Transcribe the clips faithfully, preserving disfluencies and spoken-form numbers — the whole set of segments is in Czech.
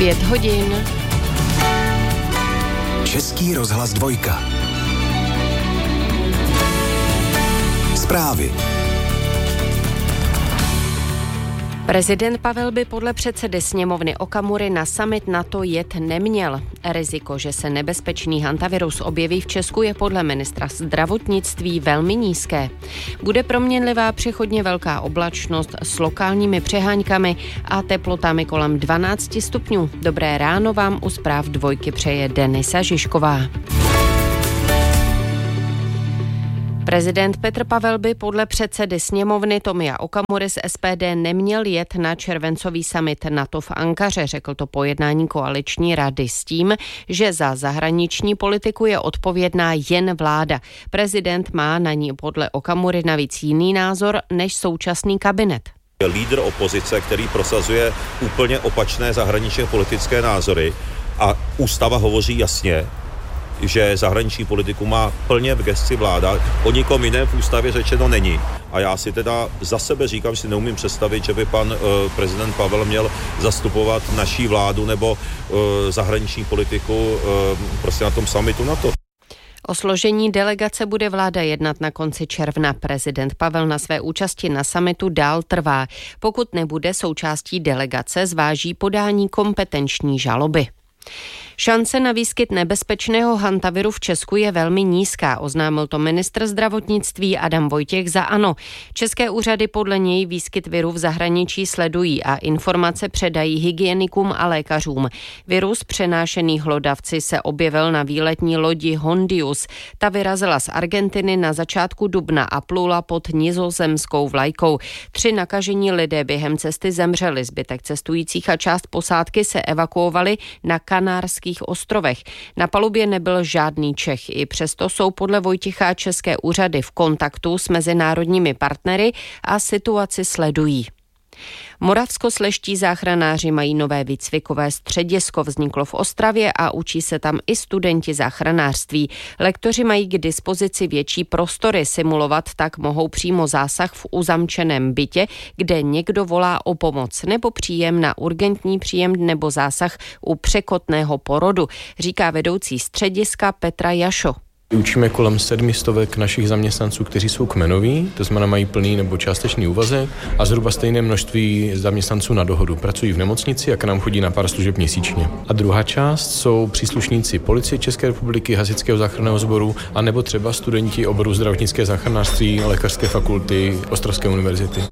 Pět hodin. Český rozhlas dvojka. Zprávy. Prezident Pavel by podle předsedy sněmovny Okamury na summit NATO jet neměl. Riziko, že se nebezpečný hantavirus objeví v Česku, je podle ministra zdravotnictví velmi nízké. Bude proměnlivá přechodně velká oblačnost s lokálními přeháňkami a teplotami kolem dvanáct stupňů. Dobré ráno vám u zpráv dvojky přeje Denisa Žižková. Prezident Petr Pavel by podle předsedy sněmovny Tomia Okamury z S P D neměl jet na červencový summit NATO v Ankaře, řekl to po jednání koaliční rady s tím, že za zahraniční politiku je odpovědná jen vláda. Prezident má na ní podle Okamury navíc jiný názor než současný kabinet. Lídr opozice, který prosazuje úplně opačné zahraničně politické názory a ústava hovoří jasně, že zahraniční politiku má plně v gesci vláda, o nikom jiném v ústavě řečeno není. A já si teda za sebe říkám, že si neumím představit, že by pan uh, prezident Pavel měl zastupovat naší vládu nebo uh, zahraniční politiku uh, prostě na tom summitu NATO. O složení delegace bude vláda jednat na konci června. Prezident Pavel na své účasti na summitu dál trvá. Pokud nebude součástí delegace, zváží podání kompetenční žaloby. Šance na výskyt nebezpečného hantaviru v Česku je velmi nízká, oznámil to ministr zdravotnictví Adam Vojtěch za ANO. České úřady podle něj výskyt viru v zahraničí sledují a informace předají hygienikům a lékařům. Virus přenášený hlodavci se objevil na výletní lodi Hondius. Ta vyrazila z Argentiny na začátku dubna a plula pod nizozemskou vlajkou. Tři nakažení lidé během cesty zemřeli, zbytek cestujících a část posádky se evakuovali na Kanárských ostrovech. Na palubě nebyl žádný Čech. I přesto jsou podle Vojtěcha české úřady v kontaktu s mezinárodními partnery a situaci sledují. Moravskoslezští záchranáři mají nové výcvikové středisko, vzniklo v Ostravě a učí se tam i studenti záchranářství. Lektoři mají k dispozici větší prostory, simulovat tak mohou přímo zásah v uzamčeném bytě, kde někdo volá o pomoc, nebo příjem na urgentní příjem nebo zásah u překotného porodu, říká vedoucí střediska Petra Jašo. Učíme kolem sedmi stovek našich zaměstnanců, kteří jsou kmenoví, to znamená mají plný nebo částečný úvazek a zhruba stejné množství zaměstnanců na dohodu. Pracují v nemocnici a k nám chodí na pár služeb měsíčně. A druhá část jsou příslušníci Policie České republiky, Hasičského záchranného sboru a nebo třeba studenti oboru zdravotnické záchranářství Lékařské fakulty Ostravské univerzity.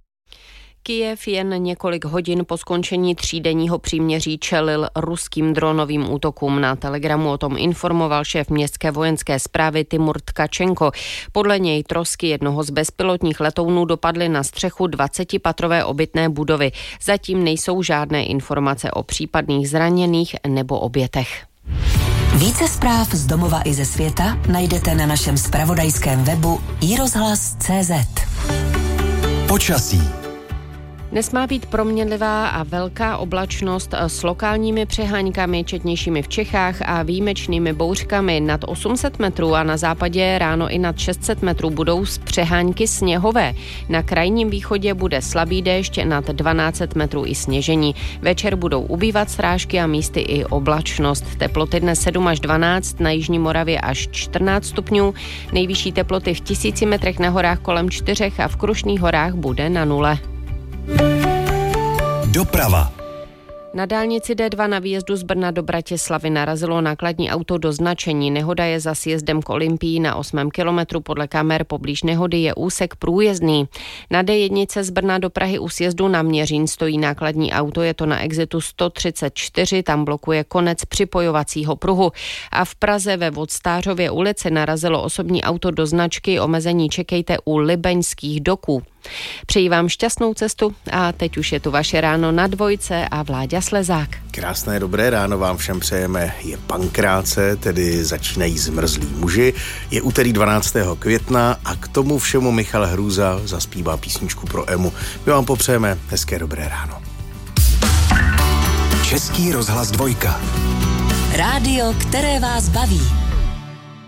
Kyjev jen několik hodin po skončení třídenního příměří čelil ruským dronovým útokům. Na Telegramu o tom informoval šéf městské vojenské správy Timur Tkačenko. Podle něj trosky jednoho z bezpilotních letounů dopadly na střechu dvacetipatrové obytné budovy. Zatím nejsou žádné informace o případných zraněných nebo obětech. Více zpráv z domova i ze světa najdete na našem zpravodajském webu i rozhlas tečka cé zet. Počasí. Dnes má být proměnlivá a velká oblačnost s lokálními přeháňkami, četnějšími v Čechách a výjimečnými bouřkami nad osm set metrů a na západě ráno i nad šest set metrů budou přeháňky sněhové. Na krajním východě bude slabý déšť nad dvanáct set metrů i sněžení. Večer budou ubývat srážky a místy i oblačnost. Teploty dnes sedm až dvanáct, na jižní Moravě až čtrnáct stupňů. Nejvyšší teploty v tisíci metrech na horách kolem čtyřech a v Krušných horách bude na nule. Doprava. Na dálnici D dva na výjezdu z Brna do Bratislavy narazilo nákladní auto do značení. Nehoda je za sjezdem k Olympii na osmém kilometru. Podle kamer poblíž nehody je úsek průjezdný. Na D jedna z Brna do Prahy u sjezdu na Měřín stojí nákladní auto. Je to na exitu sto třicet čtyři, tam blokuje konec připojovacího pruhu. A v Praze ve Vodstářově ulici narazilo osobní auto do značky. Omezení čekejte u Libeňských doků. Přeji vám šťastnou cestu a teď už je tu vaše ráno na dvojce a Vláďa Slezák. Krásné dobré ráno vám všem přejeme. Je Pankráce, tedy začínají zmrzlí muži. Je úterý dvanáctého května a k tomu všemu Michal Hrůza zaspívá písničku pro Emu. My vám popřejeme hezké dobré ráno. Český rozhlas dvojka. Rádio, které vás baví.